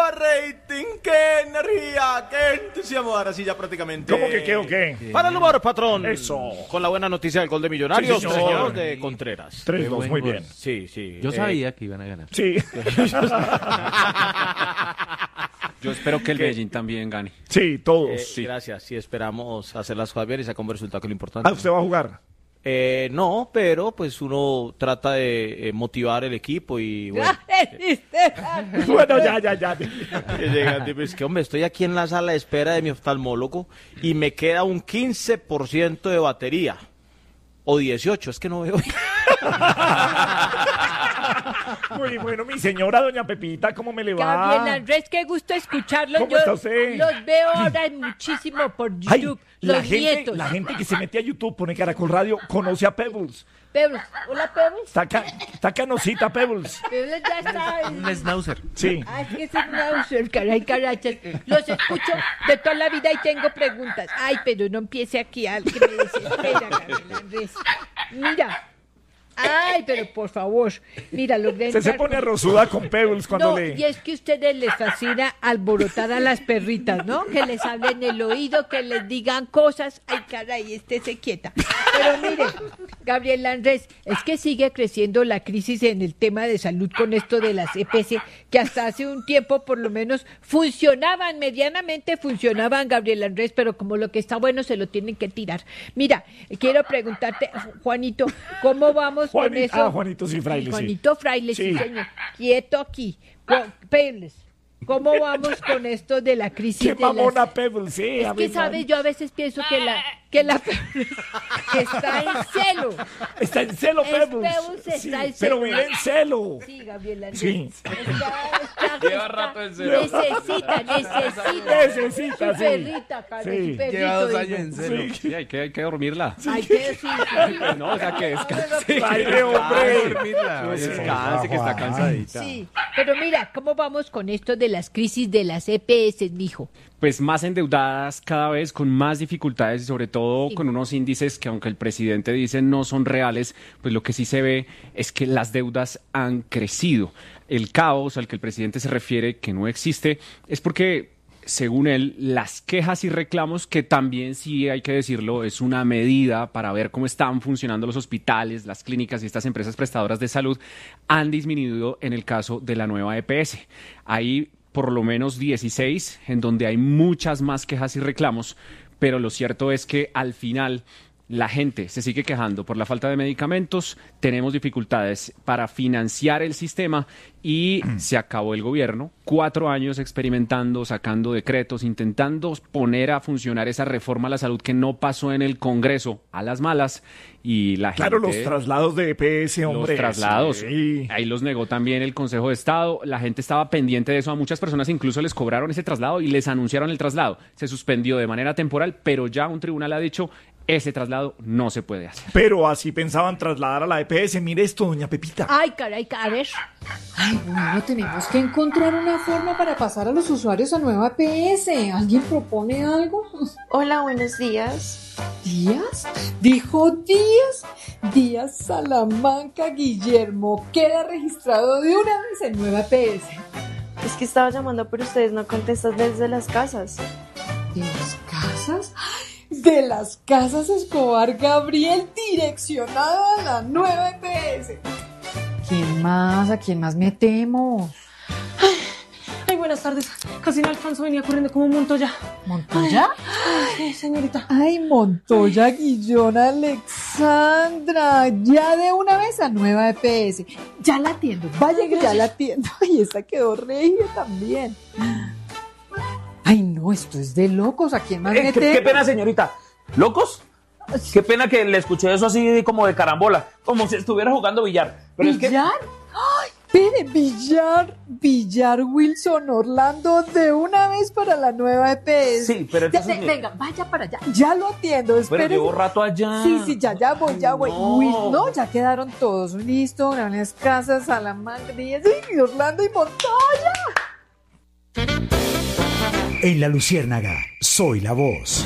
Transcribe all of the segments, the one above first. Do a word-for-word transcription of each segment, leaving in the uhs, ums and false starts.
rating, qué energía, qué entusiasmo. Ahora sí, ya prácticamente. ¿Cómo que qué o qué? Para el humor, patrón. Eso. Con la buena noticia del gol de Millonarios, Sí, señor. señor de Contreras. tres dos, muy bien. Sí, sí. Yo eh, sabía que iban a ganar. Sí. Yo espero que el Medellín también gane. Sí, todos. eh, sí. Gracias. Sí, esperamos hacer las cosas bien y sacar un resultado, que es lo importante. Ah, ¿usted va a jugar? Eh, no, pero pues uno trata de eh, motivar el equipo y bueno. Bueno, ya, ya, ya. Que llegan, tipo, es que hombre, estoy aquí en la sala de espera de mi oftalmólogo y me queda un quince por ciento de batería. O dieciocho, es que no veo. Muy bueno, mi señora doña Pepita, ¿cómo me le va? Gabriel Andrés, qué gusto escucharlos. ¿Cómo Yo está usted? los veo ahora muchísimo por Ay, YouTube. la los gente, nietos. la gente que se mete a YouTube, pone Caracol Radio, conoce a Pebbles. Pebbles. Hola, Pebbles. Está, ca- está canosita Pebbles. Pebbles ya está. en- Un schnauzer. Sí. Ah, es que es un nauser, caray, carachas. Los escucho de toda la vida y tengo preguntas. Ay, pero no empiece aquí al que me desespera, Gabriel Andrés. Mira. Ay, pero por favor, mira, logré Se se entrar pone con- rosuda con Pebbles cuando No, le... y es que a ustedes les fascina alborotar a las perritas, ¿no? Que les hablen en el oído, que les digan cosas. Ay, caray, estése quieta. Pero mire, Gabriel Andrés, es que sigue creciendo la crisis en el tema de salud con esto de las E P S, que hasta hace un tiempo por lo menos funcionaban, medianamente funcionaban, Gabriel Andrés, pero como lo que está bueno se lo tienen que tirar. Mira, quiero preguntarte, Juanito, ¿cómo vamos con Juanito, eso? ah, Juanito, sí, Fraile, sí. Juanito Fraile, sí, Sí. señor. Quieto aquí. Co- Pebbles, ¿cómo vamos con esto de la crisis Qué de las... mamona Pebbles, sí. Es a que, ver, ¿sabes? Yo a veces pienso que la... Que la Pebbles que está en celo. Está en celo Es Pebbles. Pebbles, está Sí, en pero celo. vive en celo. Sí, Gabriel Andrés. Sí. Está, está, Lleva está- rato en celo. Necesita, necesita. Necesita, su sí. perrita, cara, Sí. su perrito, Lleva dos digo. años en celo. Sí, hay que, hay que dormirla. Ay, que sí. Pues no, o sea, que descanse. Fraile, hombre. Dormirla. Sí, Descanse, que está cansadita. Sí, pero mira, ¿cómo vamos con esto de las crisis de las E P S, mijo? Pues más endeudadas cada vez, con más dificultades y sobre todo Sí. con unos índices que aunque el presidente dice no son reales, pues lo que sí se ve es que las deudas han crecido. El caos al que el presidente se refiere, que no existe, es porque, según él, las quejas y reclamos, que también sí hay que decirlo, es una medida para ver cómo están funcionando los hospitales, las clínicas y estas empresas prestadoras de salud, han disminuido en el caso de la nueva E P S. Hay por lo menos dieciséis en donde hay muchas más quejas y reclamos, pero lo cierto es que al final la gente se sigue quejando por la falta de medicamentos, tenemos dificultades para financiar el sistema y se acabó el gobierno. Cuatro años experimentando, sacando decretos, intentando poner a funcionar esa reforma a la salud que no pasó en el Congreso a las malas y la Claro, gente... los traslados de E P S, hombre. Los traslados, Sí. ahí los negó también el Consejo de Estado, la gente estaba pendiente de eso, a muchas personas incluso les cobraron ese traslado y les anunciaron el traslado, se suspendió de manera temporal, pero ya un tribunal ha dicho, ese traslado no se puede hacer. Pero así pensaban trasladar a la E P S. Mire esto, doña Pepita. Ay, caray, a ver. Ay, bueno, tenemos que encontrar una forma para pasar a los usuarios a nueva E P S. ¿Alguien propone algo? Hola, buenos días. ¿Díaz? ¿Dijo Díaz? Díaz Salamanca Guillermo queda registrado de una vez en nueva E P S. Es que estaba llamando, pero ustedes no contestan desde las casas. ¿De las casas? De las casas Escobar Gabriel, direccionado a la nueva E P S. ¿Quién más? ¿A quién más metemos? Ay, buenas tardes. Casi no alcanzo, venía corriendo como Montoya. ¿Montoya? Ay, señorita. Ay, Montoya Guillón Alexandra. Ya de una vez a nueva E P S. Ya la atiendo. Vaya que ya la atiendo. Ay, esta quedó regia también. Ay, no, esto es de locos. ¿A quién más Eh, qué, metemos? qué pena, señorita. ¿Locos? Qué pena que le escuché eso así como de carambola, como si estuviera jugando billar. Pero es que... ¿Billar? ¡Ay! Espere, Villar, Villar Wilson Orlando de una vez para la nueva E P S. Sí, pero Ya, entonces... ve- venga, vaya para allá. Ya lo atiendo, Pero espere. llevo rato allá. Sí, sí, ya, ya voy, ya voy. No. Will- no, ya quedaron todos. Listo, Grandes Casas, Salamanca, Díaz, y Orlando y Montoya. En La Luciérnaga, soy la voz.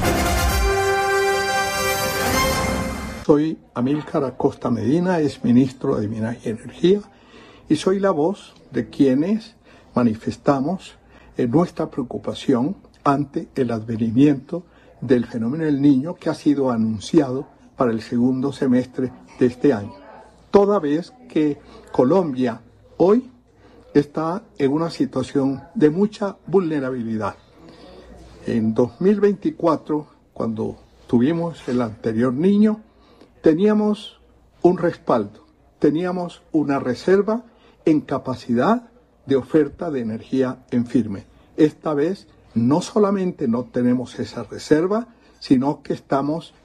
Soy Amílcar Acosta Medina, es ministro de Minas y Energía, y soy la voz de quienes manifestamos eh, nuestra preocupación ante el advenimiento del fenómeno del Niño que ha sido anunciado para el segundo semestre de este año. Toda vez que Colombia hoy está en una situación de mucha vulnerabilidad. En dos mil veinticuatro, cuando tuvimos el anterior Niño, teníamos un respaldo, teníamos una reserva en capacidad de oferta de energía en firme. Esta vez no solamente no tenemos esa reserva, sino que estamos